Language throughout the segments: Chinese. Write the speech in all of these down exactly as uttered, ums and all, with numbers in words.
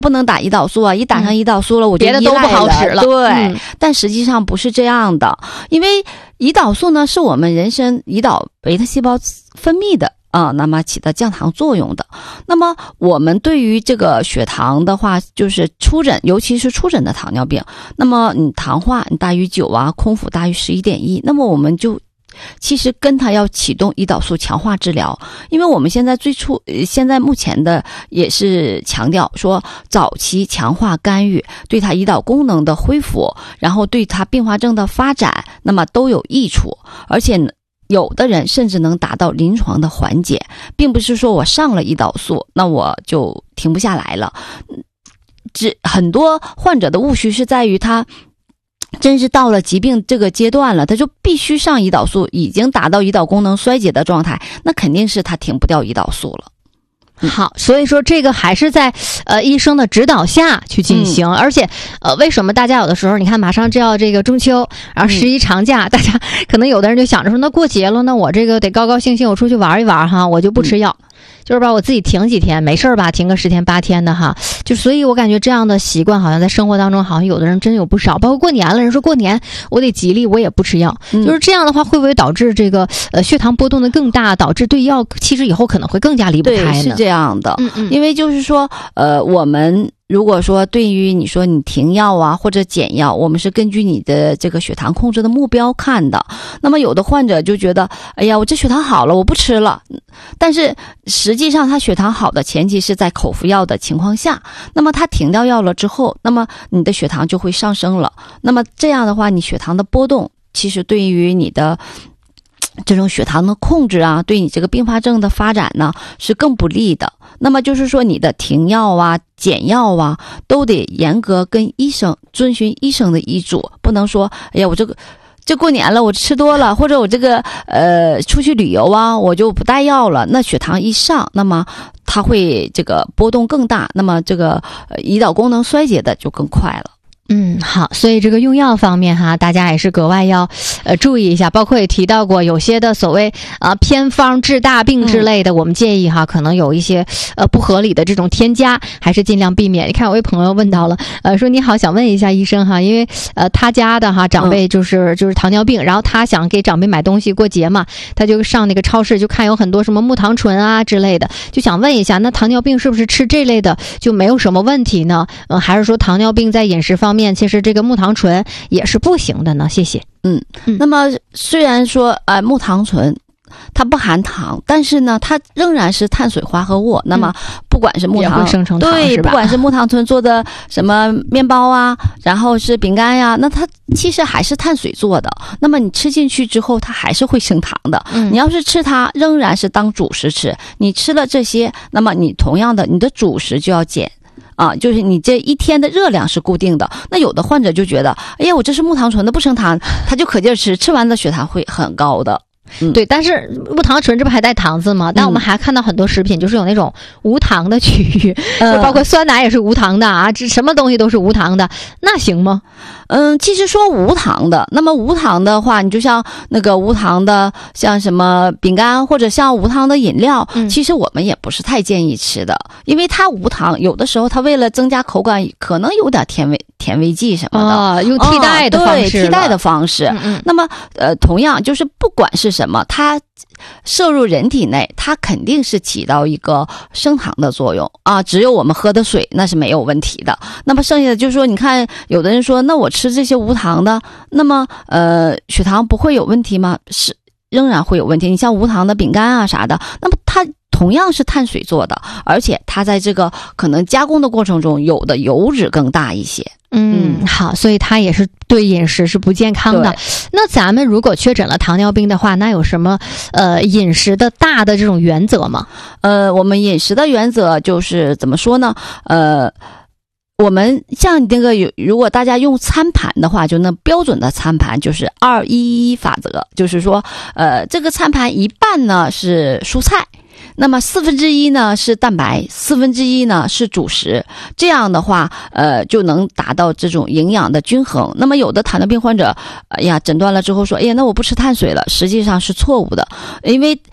不能打胰岛素啊，一打上胰岛素了，我就别的都不好使了。 对、 嗯， 但实际上不是这样的，因为胰岛素呢是我们人参胰岛贝塔细胞分泌的啊、呃，那么起到降糖作用的。那么我们对于这个血糖的话，就是初诊，尤其是初诊的糖尿病，那么你糖化你大于九啊，空腹大于 十一点一， 那么我们就其实跟他要启动胰岛素强化治疗，因为我们现在最初现在目前的也是强调说早期强化干预对他胰岛功能的恢复，然后对他并发症的发展那么都有益处，而且有的人甚至能达到临床的缓解，并不是说我上了胰岛素那我就停不下来了。只很多患者的误区是在于他真是到了疾病这个阶段了，他就必须上胰岛素，已经达到胰岛功能衰竭的状态，那肯定是他停不掉胰岛素了。 好，所以说这个还是在呃医生的指导下去进行、嗯、而且呃为什么大家有的时候你看马上就要这个中秋，然后十一长假、嗯、大家可能有的人就想着说那过节了，那我这个得高高兴兴我出去玩一玩哈，我就不吃药、嗯就是把我自己停几天没事吧，停个十天八天的哈，就所以我感觉这样的习惯好像在生活当中好像有的人真有不少，包括过年了，人说过年我得吉利我也不吃药、嗯、就是这样的话会不会导致这个呃血糖波动的更大，导致对药其实以后可能会更加离不开呢？ 对，是这样的。 嗯嗯， 因为就是说呃我们如果说对于你说你停药啊或者减药，我们是根据你的这个血糖控制的目标看的。那么有的患者就觉得哎呀我这血糖好了我不吃了，但是实际上他血糖好的前提是在口服药的情况下，那么他停掉药了之后，那么你的血糖就会上升了，那么这样的话你血糖的波动其实对于你的这种血糖的控制啊，对你这个并发症的发展呢是更不利的。那么就是说你的停药啊减药啊都得严格跟医生遵循医生的医嘱，不能说哎呀我这个这过年了我吃多了，或者我这个呃出去旅游啊我就不带药了，那血糖一上那么它会这个波动更大，那么这个呃胰岛功能衰竭的就更快了。 嗯，好，所以这个用药方面哈，大家也是格外要呃注意一下，包括也提到过有些的所谓啊偏方治大病之类的、嗯、我们建议哈可能有一些呃不合理的这种添加还是尽量避免。你看有位朋友问到了呃说你好，想问一下医生哈，因为呃他家的哈长辈就是、嗯、就是糖尿病，然后他想给长辈买东西过节嘛，他就上那个超市就看有很多什么木糖醇啊之类的，就想问一下那糖尿病是不是吃这类的就没有什么问题呢？嗯、呃，还是说糖尿病在饮食方面其实这个木糖醇也是不行的呢？谢谢。 嗯，那么虽然说呃木糖醇它不含糖，但是呢它仍然是碳水化合物、嗯、那么不管是木糖也会生成糖， 对， 是吧？ 不管是木糖醇做的什么面包啊，然后是饼干呀，那它其实还是碳水做的，那么你吃进去之后它还是会升糖的、嗯、你要是吃它仍然是当主食吃，你吃了这些，那么你同样的你的主食就要减啊，就是你这一天的热量是固定的。那有的患者就觉得哎呀我这是木糖醇的不升糖，他就可劲儿吃，吃完的血糖会很高的。嗯、 对，但是木糖醇这不还带糖字吗？但我们还看到很多食品就是有那种无糖的区域、嗯、就包括酸奶也是无糖的啊，这什么东西都是无糖的，那行吗？ 嗯，其实说无糖的，那么无糖的话，你就像那个无糖的像什么饼干或者像无糖的饮料、嗯、其实我们也不是太建议吃的，因为它无糖有的时候它为了增加口感可能有点甜味甜味剂什么的、 哦、用替代的方式、哦、 对，替代的方式。嗯嗯，那么呃，同样就是不管是什么它摄入人体内，它肯定是起到一个升糖的作用啊。只有我们喝的水那是没有问题的。那么剩下的就是说，你看有的人说，那我吃这些无糖的，那么呃血糖不会有问题吗？是仍然会有问题。你像无糖的饼干啊啥的，那么它同样是碳水做的，而且它在这个可能加工的过程中，有的油脂更大一些。 嗯，好，所以它也是对饮食是不健康的。那咱们如果确诊了糖尿病的话，那有什么呃饮食的大的这种原则吗？ 呃，我们饮食的原则就是怎么说呢？呃。我们像那个有，如果大家用餐盘的话，就那标准的餐盘就是二一一法则，就是说，呃，这个餐盘一半呢是蔬菜，那么四分之一呢是蛋白，四分之一呢是主食，这样的话，呃，就能达到这种营养的均衡。那么有的糖尿病患者，哎呀，诊断了之后说，哎呀，那我不吃碳水了，实际上是错误的，因为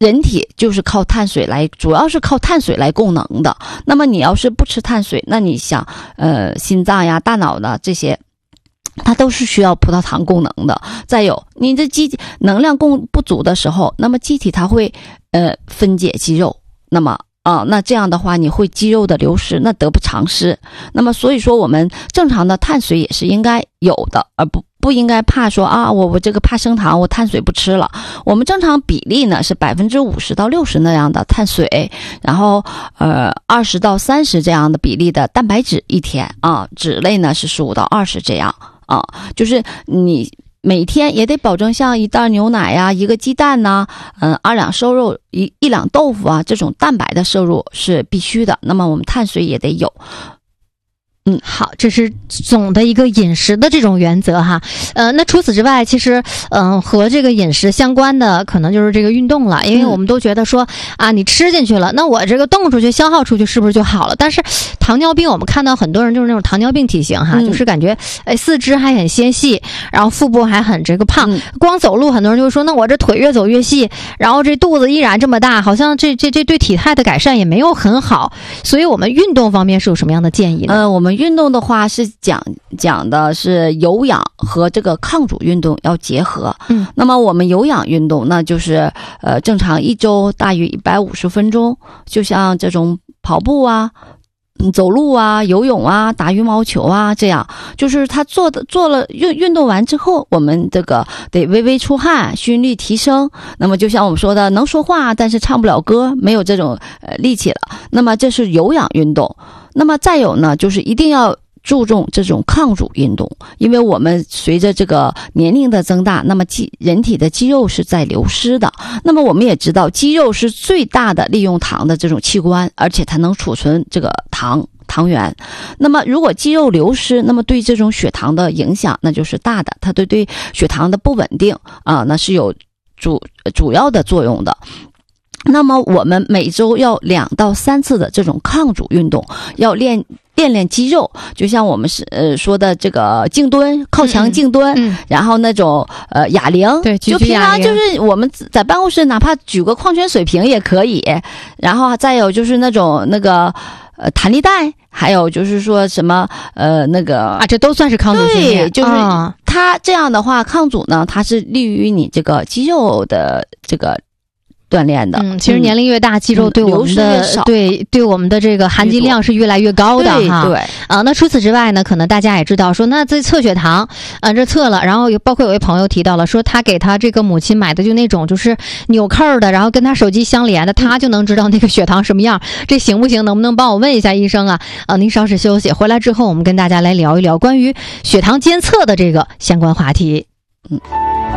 人体就是靠碳水来，主要是靠碳水来供能的。那么你要是不吃碳水，那你想，呃，心脏呀、大脑的这些，它都是需要葡萄糖供能的。再有，你的机能量供不足的时候，那么机体它会呃分解肌肉，那么啊，那这样的话你会肌肉的流失，那得不偿失。那么所以说，我们正常的碳水也是应该有的，而不不应该怕说啊，我我这个怕升糖，我碳水不吃了。我们正常比例呢是百分之五十到六十那样的碳水，然后呃二十到三十这样的比例的蛋白质一天啊，脂类呢是十五到二十这样啊，就是你每天也得保证像一袋牛奶呀、一个鸡蛋呐、嗯二两瘦肉、一一两豆腐啊，这种蛋白的摄入是必须的。那么我们碳水也得有。 嗯，好，这是总的一个饮食的这种原则哈。呃，那除此之外，其实嗯、呃、和这个饮食相关的可能就是这个运动了，因为我们都觉得说、嗯、啊，你吃进去了，那我这个动出去、消耗出去是不是就好了？但是糖尿病，我们看到很多人就是那种糖尿病体型哈，嗯、就是感觉哎四肢还很纤细，然后腹部还很这个胖，嗯、光走路很多人就会说，那我这腿越走越细，然后这肚子依然这么大，好像这这这对体态的改善也没有很好。所以我们运动方面是有什么样的建议呢？ 呃，我们运动的话是讲讲的是有氧和这个抗阻运动要结合。嗯，那么我们有氧运动那就是呃正常一周大约一百五十分钟，就像这种跑步啊、走路啊、游泳啊、打羽毛球啊，这样就是他做的做了运运动完之后，我们这个得微微出汗，心率提升。那么就像我们说的，能说话但是唱不了歌，没有这种呃力气了。那么这是有氧运动。那么再有呢，就是一定要注重这种抗阻运动，因为我们随着这个年龄的增大，那么肌人体的肌肉是在流失的。那么我们也知道，肌肉是最大的利用糖的这种器官，而且它能储存这个糖糖原。那么如果肌肉流失，那么对这种血糖的影响那就是大的，它对对血糖的不稳定啊，那是有主主要的作用的。那么我们每周要两到三次的这种抗阻运动，要练练练肌肉，就像我们是呃说的这个静蹲、靠墙静蹲，嗯嗯、然后那种呃哑铃， 对， 就平常就是我们在办公室哪怕举个矿泉水瓶也可以，然后再有就是那种那个呃弹力带，还有就是说什么呃那个啊，这都算是抗阻训练， 对，就是它这样的话，抗阻呢，它是利于你这个肌肉的这个锻炼的。 嗯，其实年龄越大，肌肉对我们的、嗯、对对我们的这个含金量是越来越高的哈。 对啊、呃，那除此之外呢，可能大家也知道说，那这测血糖，啊、呃，这测了，然后有包括有位朋友提到了说，他给他这个母亲买的就那种就是纽扣的，然后跟他手机相连的，他就能知道那个血糖什么样，这行不行？能不能帮我问一下医生啊？啊、呃，您稍事休息，回来之后我们跟大家来聊一聊关于血糖监测的这个相关话题。嗯。